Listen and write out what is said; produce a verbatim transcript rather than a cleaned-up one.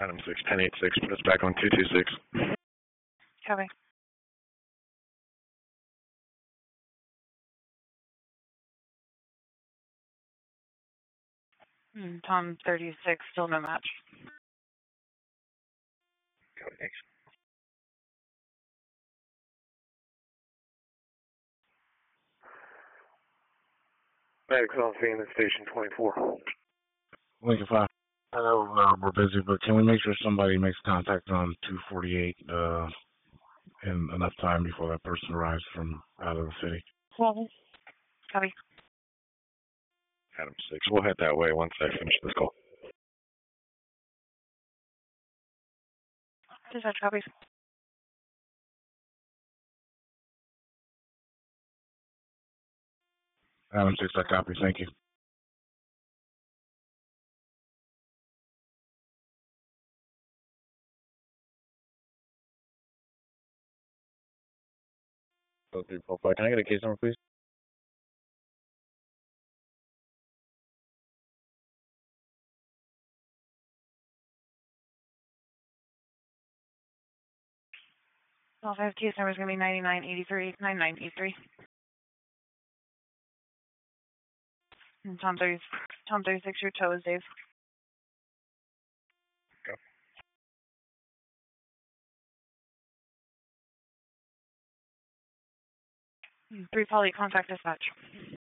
Adam six, ten eight six, put us back on two two six. Copy. Hmm, Tom thirty-six, still no match. Copy, thanks. Max on Phoenix Station twenty-four. Lincoln five. I know uh, we're busy, but can we make sure somebody makes contact on two forty-eight uh, in enough time before that person arrives from out of the city? Copy. Copy. Adam six, we'll head that way once I finish this call. Dispatch copies. Adam six, I copy. Thank you. Oh, three four five. Can I get a case number, please? Well, five case number is going to be ninety-nine eighty-three, ninety-nine eighty-three. And Tom thirty, Tom thirty-six, your tow is Dave. Go. Three poly, contact dispatch.